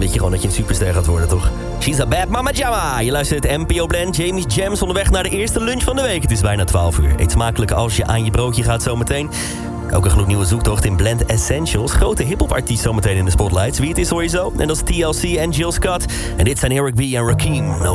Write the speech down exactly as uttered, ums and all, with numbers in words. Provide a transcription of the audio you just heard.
weet je gewoon dat je een superster gaat worden, toch? She's a bad mama jamma. Je luistert het N P O Blend. Jamie's Jams onderweg naar de eerste lunch van de week. Het is bijna twaalf uur. Eet smakelijk als je aan je broodje gaat zometeen. Ook een gloednieuwe zoektocht in Blend Essentials. Grote hiphop artiest zometeen in de spotlights. Wie het is hoor je zo. En dat is T L C en Jill Scott. En dit zijn Eric B en Rakim. No